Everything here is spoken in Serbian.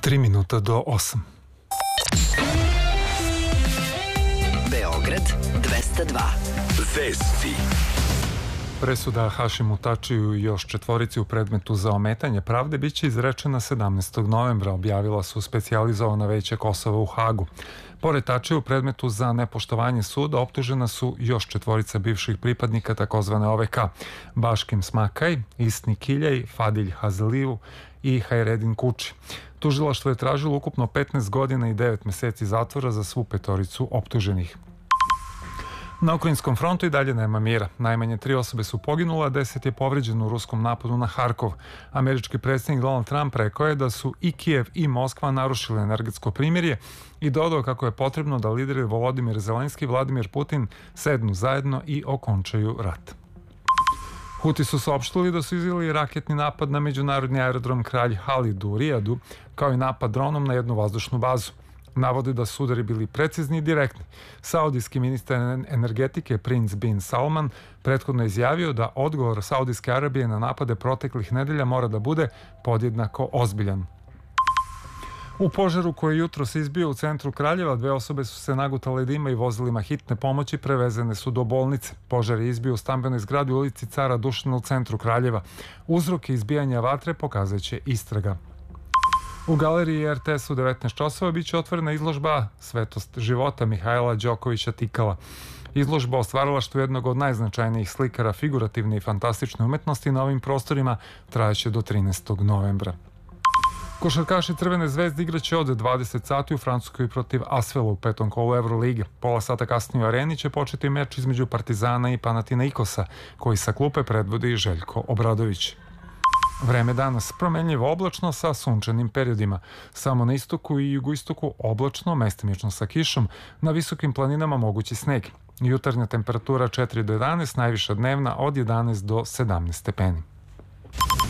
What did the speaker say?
3 minuta do 8. Beograd 202. Vesti. Presuda Hašimu Tačiju i još četvorici u predmetu za ometanje pravde biće izrečena 17. novembra, objavila su specijalizovana veća Kosova u Hagu. Pored Tačija u predmetu za nepoštovanje suda optužena su još četvorica bivših pripadnika takozvane OVK: Baškim Smakaj, Isni Kiljaj, Fadilj Hazliju i Hajredin Kuči. Tužilaštvo je tražilo ukupno 15 godina i 9 meseci zatvora za svu petoricu optuženih. Na ukrajinskom frontu i dalje nema mira. Najmanje 3 osobe su poginule, a 10 je povređeno u ruskom napadu na Harkov. Američki predsjednik Donald Trump rekao je da su i Kijev i Moskva narušili energetsko primirje i dodao kako je potrebno da lideri Volodimir Zelenski i Vladimir Putin sednu zajedno i okončaju rat. Huti su saopštili da su izveli raketni napad na međunarodni aerodrom Kralj Halid u Rijadu, kao i napad dronom na jednu vazdušnu bazu. Navode da su udari bili precizni i direktni. Saudijski ministar energetike Prince bin Salman prethodno izjavio da odgovor Saudijske Arabije na napade proteklih nedelja mora da bude podjednako ozbiljan. U požaru koji je jutros izbio u centru Kraljeva, 2 osobe su se nagutale dima i vozilima hitne pomoći prevezene su do bolnice. Požar je izbio u stambenoj zgradi u ulici Cara Dušana u centru Kraljeva. Uzroke izbijanja vatre pokazat će istraga. U galeriji RTS u 19 časova biće otvorena izložba Svetost života Mihajla Đokovića Tikala. Izložba o stvaralaštvu jednog od najznačajnijih slikara figurativne i fantastične umetnosti na ovim prostorima trajaće do 13. novembra. Košarkaši Crvene zvezde igraće od 20 sati u Francuskoj protiv Asvela u 5. kolu Evrolige. Pola sata kasnije u areni će početi meč između Partizana i Panathinaikosa, koji sa klupe predvodi Željko Obradović. Vreme danas promenljivo oblačno sa sunčanim periodima. Samo na istoku i jugoistoku oblačno, mestimično sa kišom, na visokim planinama mogući sneg. Jutarnja temperatura 4 do 11, najviša dnevna od 11 do 17 stepeni.